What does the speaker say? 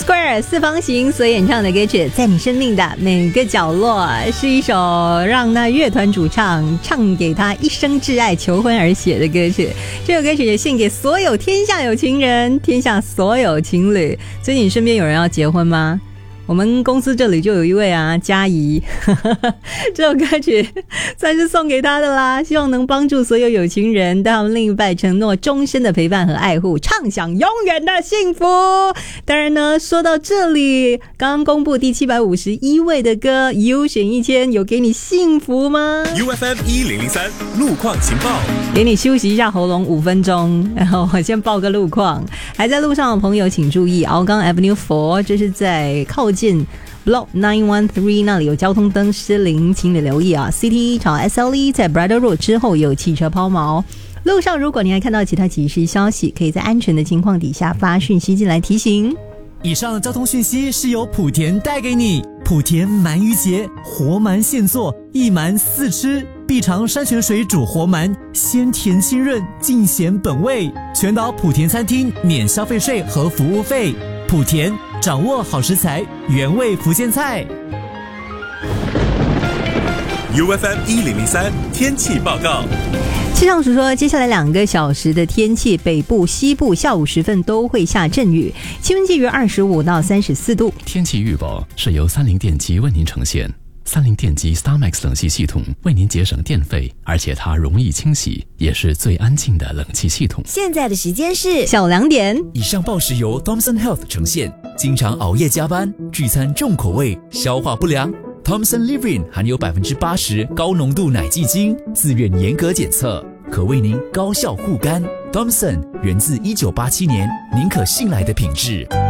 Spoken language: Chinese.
Square 四方形所演唱的歌曲《在你生命的每个角落》，是一首让那乐团主唱唱给他一生挚爱求婚而写的歌曲。这首歌曲也献给所有天下有情人，天下所有情侣。最近你身边有人要结婚吗？我们公司这里就有一位佳怡，这首歌曲算是送给她的啦，希望能帮助所有有情人对他们另一半承诺终身的陪伴和爱护，畅享永远的幸福。当然呢，说到这里，刚刚公布第751位的歌， U 选1000，有给你幸福吗？ UFM 1003路况情报， 给你休息一下喉咙5分钟，然后我先报个路况。还在路上的朋友请注意，鳌岗 Avenue 4，这是在靠近 Block 913那里有交通灯失灵，请你留意啊。CT 朝 SLE 在 Bridle Road 之后有汽车抛锚。路上如果你还看到其他即时消息，可以在安全的情况底下发讯息进来提醒。 以上交通讯息是由莆田带给你。莆田鳗鱼节，活鳗现做，一鳗4吃，必尝山泉水煮活鳗，鲜甜清润，尽显本味。全岛莆田餐厅免消费税和服务费。莆田掌握好食材，原味福建菜。 UFM 1003天气报告。 气象署说，接下来2个小时的天气，北部、西部下午时分都会下阵雨，气温介于25到34度。 天气预报是由30电机为您呈现。30电机 StarMax 冷气系统为您节省电费，而且它容易清洗，也是最安静的冷气系统。 现在的时间是下午2点。 以上报时由 Thomson Health 呈现。经常熬夜加班，聚餐重口味，消化不良。Thomson Living 含有80%高浓度奶蓟精，自愿严格检测，可为您高效护肝。Thomson 源自1987年，您可信赖的品质。